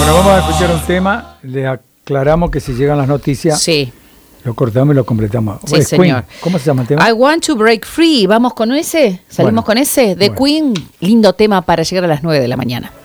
Bueno, vamos a escuchar un tema. Le aclaramos que si llegan las noticias, Sí. lo cortamos y lo completamos. Sí, Es señor. Queen. ¿Cómo se llama el tema? I Want to Break Free. ¿Vamos con ese? ¿Salimos Bueno. con ese? De Bueno. Queen. Lindo tema para llegar a las 9 de la mañana.